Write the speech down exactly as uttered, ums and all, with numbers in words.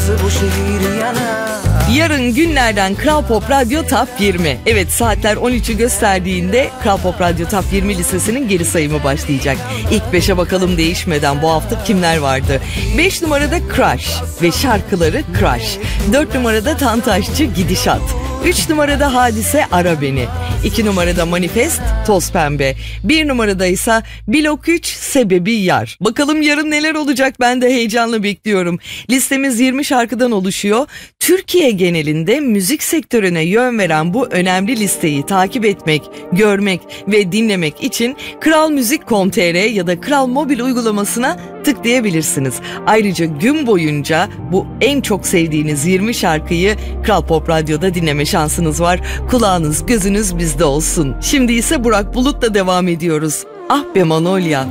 nasıl bu şehir yanar. Yarın günlerden Kral Pop Radyo Top yirmi. Evet, saatler on üçü gösterdiğinde Kral Pop Radyo Top yirmi listesinin geri sayımı başlayacak. İlk beşe bakalım değişmeden bu hafta kimler vardı? beş numarada Crush ve şarkıları Crush. dört numarada Tantaşçı Gidişat. üç numarada Hadise Ara Beni. iki numarada Manifest Toz Pembe. bir numarada ise Blok üç Sebebi Yar. Bakalım yarın neler olacak, ben de heyecanla bekliyorum. Listemiz yirmi şarkıdan oluşuyor. Türkiye genelinde müzik sektörüne yön veren bu önemli listeyi takip etmek, görmek ve dinlemek için kral müzik nokta com nokta tr ya da Kral Mobil uygulamasına tıklayabilirsiniz. Ayrıca gün boyunca bu en çok sevdiğiniz yirmi şarkıyı Kral Pop Radyo'da dinleme şansınız var. Kulağınız, gözünüz bizde olsun. Şimdi ise Burak Bulut'la devam ediyoruz. Ah be Manolya.